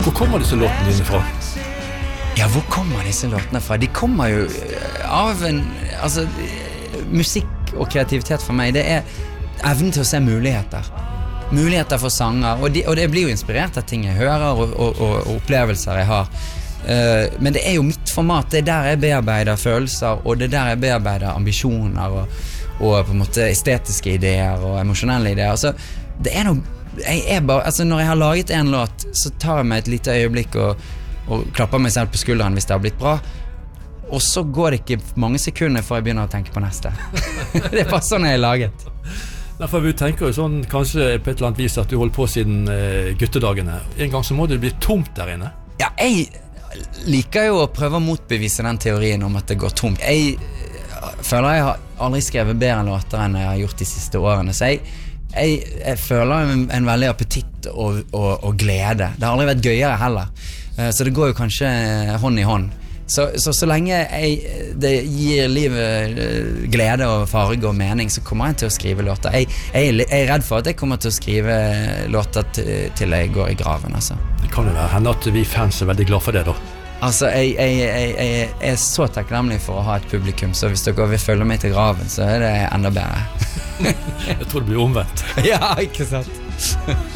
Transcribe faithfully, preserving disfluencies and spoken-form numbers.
Hvor kommer disse låtene dine fra? Ja, hvor kommer disse låtene fra? De kommer jo av en, altså, musikk og kreativitet for meg, det er evnen til å se muligheter. Muligheter for sanger, og, de, og det blir jo inspirert av ting jeg hører og, og, og, og opplevelser jeg har. Uh, men det er jo mitt format, det er der jeg bearbeider følelser, og det er der jeg bearbeider ambisjoner og, og på en måte estetiske ideer og emosjonelle ideer. Altså, det er noe, jeg er bare, altså når jeg har laget en låt, så tar jeg meg et lite øyeblikk og, og klapper meg selv på skulderen hvis det har blitt bra, og så går det ikke mange sekunder før jeg begynner å tenke på neste. Det er bare sånn jeg er laget. Derfor vi tenker jo sånn, kanskje på et eller annet vis at du holdt på siden uh, guttedagene. En gang så må det bli tomt der inne. Ja, jeg liker jo å prøve å motbevise den teorien om at det går tomt. Jeg føler jeg har aldri skrevet bedre låter enn jeg har gjort de siste årene, så jeg, jeg, jeg føler en, en veldig appetitt og, og, og glede. Det har aldri vært gøyere heller, så det går jo kanskje hånd i hånd. Så, så, så lenge jeg, det gir livet glede og farge og mening, så kommer jeg til å skrive låter. Jeg, jeg, jeg er redd for at jeg kommer til å skrive låter til, til jeg går i graven, altså. Det kan jo være hende at vi fans er veldig glad for det da. Altså, jeg, jeg, jeg, jeg er så takknemlig for å ha et publikum, så hvis dere vil følge meg til graven, så er det enda bedre. Jeg tror det blir omvendt. Ja, ikke sant?